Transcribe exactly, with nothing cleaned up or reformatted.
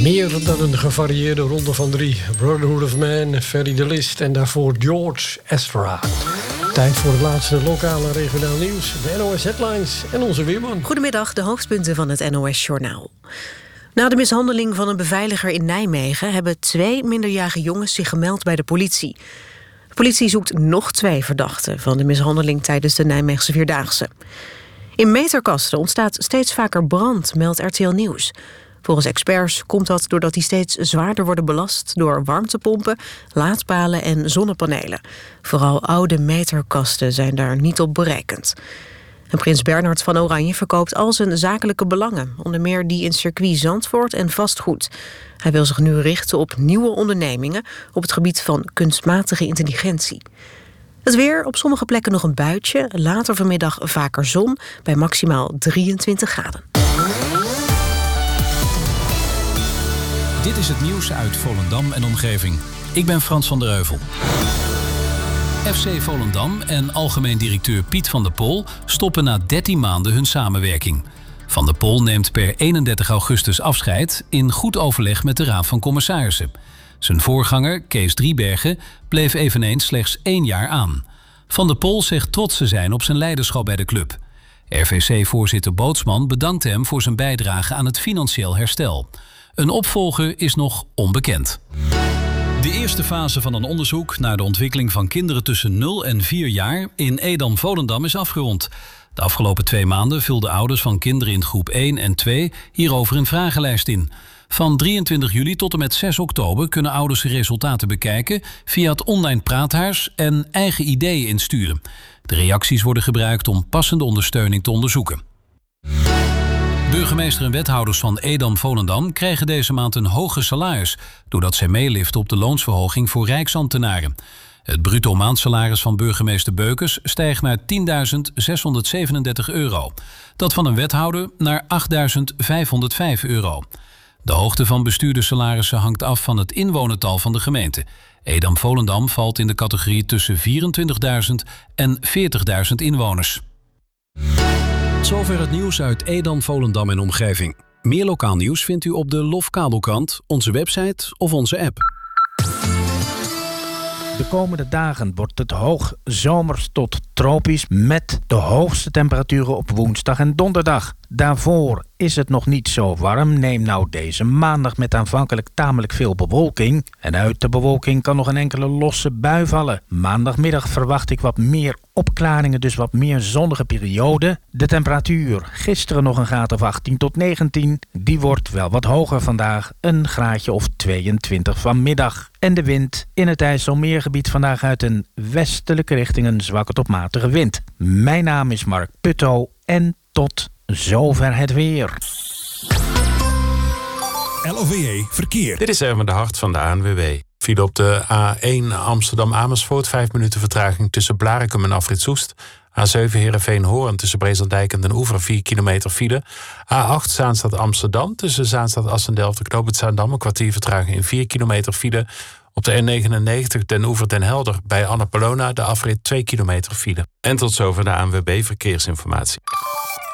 Meer dan een gevarieerde ronde van drie. Brotherhood of Man, Ferry de List en daarvoor George Ezra. Tijd voor het laatste lokale en regionaal nieuws. De N O S Headlines en onze weerman. Goedemiddag, de hoofdpunten van het N O S-journaal. Na de mishandeling van een beveiliger in Nijmegen hebben twee minderjarige jongens zich gemeld bij de politie. De politie zoekt nog twee verdachten van de mishandeling tijdens de Nijmeegse Vierdaagse. In meterkasten ontstaat steeds vaker brand, meldt R T L Nieuws. Volgens experts komt dat doordat die steeds zwaarder worden belast door warmtepompen, laadpalen en zonnepanelen. Vooral oude meterkasten zijn daar niet op berekend. En prins Bernhard van Oranje verkoopt al zijn zakelijke belangen, onder meer die in circuit Zandvoort en vastgoed. Hij wil zich nu richten op nieuwe ondernemingen op het gebied van kunstmatige intelligentie. Het weer, op sommige plekken nog een buitje, later vanmiddag vaker zon bij maximaal drieëntwintig graden. Dit is het nieuws uit Volendam en omgeving. Ik ben Frans van der Heuvel. F C Volendam en algemeen directeur Piet van der Pol stoppen na dertien maanden hun samenwerking. Van der Pol neemt per eenendertig augustus afscheid in goed overleg met de Raad van Commissarissen. Zijn voorganger, Kees Driebergen, bleef eveneens slechts één jaar aan. Van der Pol zegt trots te zijn op zijn leiderschap bij de club. R V C-voorzitter Bootsman bedankt hem voor zijn bijdrage aan het financieel herstel. Een opvolger is nog onbekend. De eerste fase van een onderzoek naar de ontwikkeling van kinderen tussen nul en vier jaar in Edam-Volendam is afgerond. De afgelopen twee maanden vulden ouders van kinderen in groep één en twee hierover een vragenlijst in. Van drieëntwintig juli tot en met zes oktober kunnen ouders de resultaten bekijken via het online praathuis en eigen ideeën insturen. De reacties worden gebruikt om passende ondersteuning te onderzoeken. Burgemeester en wethouders van Edam-Volendam krijgen deze maand een hoger salaris, doordat zij meeliften op de loonsverhoging voor rijksambtenaren. Het bruto maandsalaris van burgemeester Beukers stijgt naar tienduizend zeshonderdzevenendertig euro. Dat van een wethouder naar achtduizend vijfhonderdvijf euro. De hoogte van bestuurderssalarissen hangt af van het inwonertal van de gemeente. Edam-Volendam valt in de categorie tussen vierentwintigduizend en veertigduizend inwoners. Zover het nieuws uit Edam, Volendam en omgeving. Meer lokaal nieuws vindt u op de Lof Kabelkrant, onze website of onze app. De komende dagen wordt het hoog zomers tot tropisch met de hoogste temperaturen op woensdag en donderdag. Daarvoor is het nog niet zo warm. Neem nou deze maandag met aanvankelijk tamelijk veel bewolking. En uit de bewolking kan nog een enkele losse bui vallen. Maandagmiddag verwacht ik wat meer opklaringen, dus wat meer zonnige periode. De temperatuur, gisteren nog een graad of achttien tot negentien. Die wordt wel wat hoger vandaag, een graadje of tweeëntwintig vanmiddag. En de wind in het IJsselmeergebied vandaag uit een westelijke richting een zwakke tot matige wind. Mijn naam is Mark Putto en tot zover het weer. L O V E Verkeer. Dit is Erwin de Hart van de A N W B. File op de A één Amsterdam-Amersfoort. Vijf minuten vertraging tussen Blaricum en Afrit Soest. A zeven Heerenveen-Hoorn tussen Brezandijk en Den Oever. vier kilometer file. A acht Zaanstad-Amsterdam tussen Zaanstad-Assendelft en Knoop het Zaandam. Een kwartier vertraging in vier kilometer file. Op de N negenennegentig Den Oever-Den Helder bij Annapolona de afrit twee kilometer file. En tot zover de A N W B Verkeersinformatie.